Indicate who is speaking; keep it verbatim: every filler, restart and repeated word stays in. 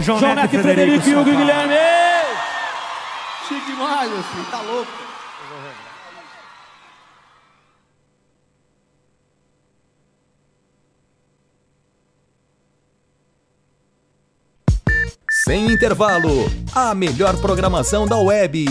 Speaker 1: João, João Neto e Frederico e Hugo e Guilherme.
Speaker 2: Chique demais, meu filho, tá louco.
Speaker 3: Sem intervalo, a melhor programação da web.